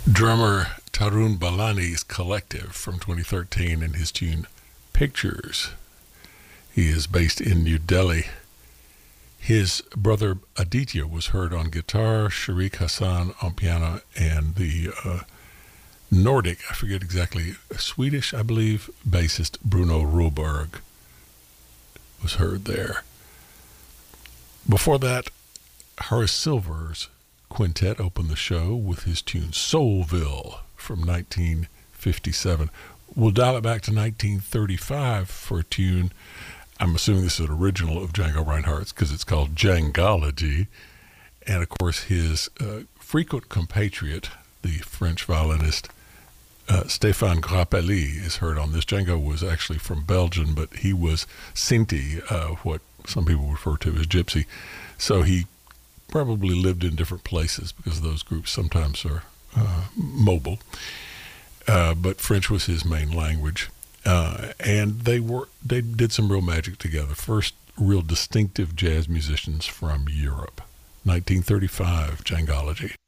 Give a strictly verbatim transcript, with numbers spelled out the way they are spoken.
Drummer Tarun Balani's Collective from twenty thirteen and his tune Pictures. He is based in New Delhi. His brother Aditya was heard on guitar, Sharik Hassan on piano, and the uh, Nordic, I forget exactly, Swedish, I believe, bassist Bruno Roberg was heard there. Before that, Horace Silver's Quintet opened the show with his tune Soulville from nineteen fifty-seven. We'll dial it back to nineteen thirty-five for a tune. I'm assuming this is an original of Django Reinhardt's because it's called Djangology. And of course, his uh, frequent compatriot, the French violinist uh, Stéphane Grappelli, is heard on this. Django was actually from Belgium, but he was Sinti, uh, what some people refer to as Gypsy. So he probably lived in different places because those groups sometimes are uh, mobile. Uh, but French was his main language. Uh, and they were they did some real magic together. First real distinctive jazz musicians from Europe. nineteen thirty-five, Djangology.